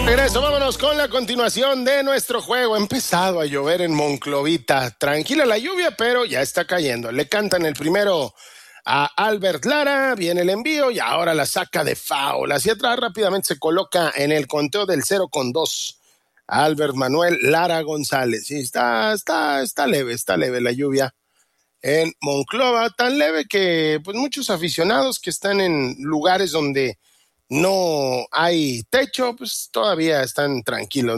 Regreso, vámonos con la continuación de nuestro juego. Ha empezado a llover en Monclovita. Tranquila la lluvia, pero ya está cayendo. Le cantan el primero a Albert Lara, viene el envío y ahora la saca de foul. Hacia atrás rápidamente se coloca en el conteo del 0-2. Albert Manuel Lara González. Sí, está leve la lluvia en Monclova, tan leve que pues muchos aficionados que están en lugares donde no hay techo, pues todavía están tranquilos,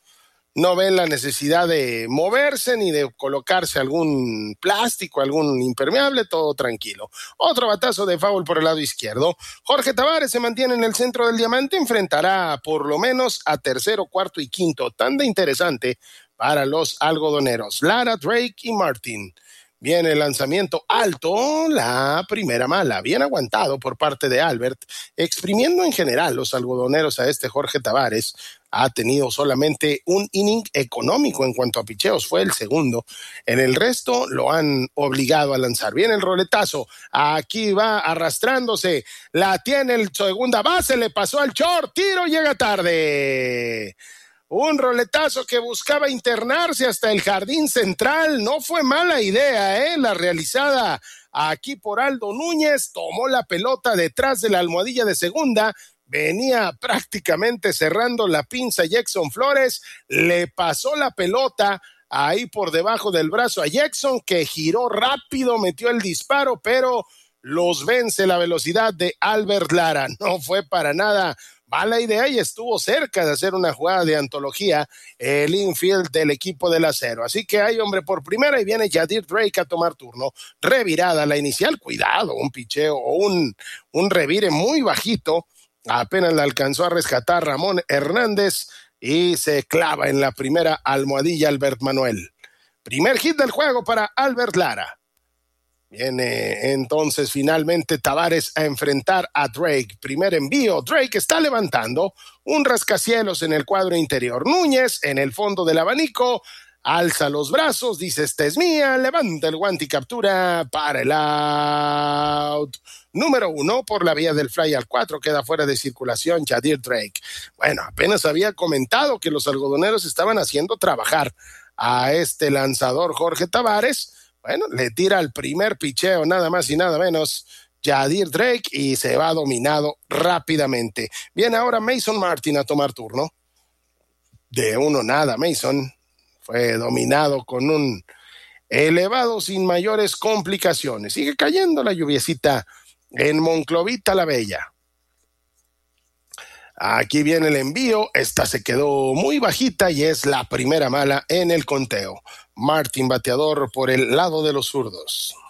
no ven la necesidad de moverse ni de colocarse algún plástico, algún impermeable, todo tranquilo. Otro batazo de foul por el lado izquierdo. Jorge Tavares se mantiene en el centro del diamante, enfrentará por lo menos a tercero, cuarto y quinto. Tanda interesante para los algodoneros. Lara, Drake y Martin. Viene el lanzamiento alto, la primera mala, bien aguantado por parte de Albert, exprimiendo en general los algodoneros a este Jorge Tavares. Ha tenido solamente un inning económico en cuanto a picheos, fue el segundo. En el resto lo han obligado a lanzar. Viene el roletazo, aquí va arrastrándose, la tiene el segunda base, le pasó al short, tiro, llega tarde. Un roletazo que buscaba internarse hasta el jardín central. No fue mala idea, la realizada aquí por Aldo Núñez. Tomó la pelota detrás de la almohadilla de segunda. Venía prácticamente cerrando la pinza Jackson Flores. Le pasó la pelota ahí por debajo del brazo a Jackson, que giró rápido, metió el disparo, pero los vence la velocidad de Albert Lara. No fue para nada mala idea y estuvo cerca de hacer una jugada de antología el infield del equipo del Acero. Así que hay hombre por primera y viene Yadir Drake a tomar turno. Revirada la inicial, cuidado, un picheo o un revire muy bajito. Apenas la alcanzó a rescatar Ramón Hernández y se clava en la primera almohadilla Albert Manuel. Primer hit del juego para Albert Lara. Viene entonces finalmente Tavares a enfrentar a Drake. Primer envío, Drake está levantando un rascacielos en el cuadro interior. Núñez en el fondo del abanico, alza los brazos, dice esta es mía, levanta el guante y captura para el out. Número 1 por la vía del fly al 4, queda fuera de circulación Yadir Drake. Bueno, apenas había comentado que los algodoneros estaban haciendo trabajar a este lanzador Jorge Tavares. Bueno, le tira el primer picheo, nada más y nada menos, Yadir Drake, y se va dominado rápidamente. Viene ahora Mason Martin a tomar turno. De 1-0, Mason fue dominado con un elevado sin mayores complicaciones. Sigue cayendo la lluviecita en Monclovita la Bella. Aquí viene el envío, esta se quedó muy bajita y es la primera mala en el conteo. Martin bateador por el lado de los zurdos.